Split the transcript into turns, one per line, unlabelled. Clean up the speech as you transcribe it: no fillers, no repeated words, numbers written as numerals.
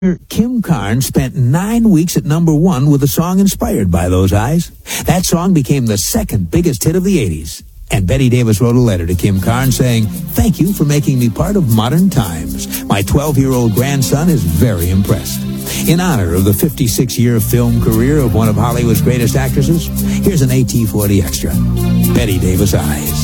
Kim Carnes spent 9 weeks at #1 with a song inspired by those eyes. That song became the second biggest hit of the 80s. And Betty Davis wrote a letter to Kim Carnes saying, "Thank you for making me part of modern times. My 12-year-old grandson is very impressed." In honor of the 56-year film career of one of Hollywood's greatest actresses, here's an AT40 Extra. Betty Davis Eyes.